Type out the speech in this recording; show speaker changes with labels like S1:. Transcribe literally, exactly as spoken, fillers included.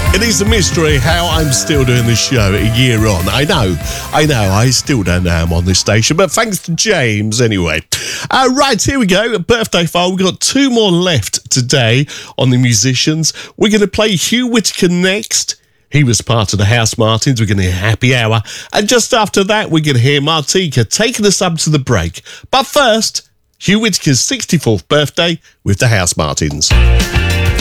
S1: It is a mystery how I'm still doing this show a year on. I know, I know, I still don't know I'm on this station, but thanks to James anyway. Uh, right, here we go. Birthday file. We've got two more left today on the musicians. We're going to play Hugh Whitaker next. He was part of the House Martins. We're going to hear Happy Hour. And just after that, we're going to hear Martika taking us up to the break. But first, Hugh Whitaker's sixty-fourth birthday with the House Martins.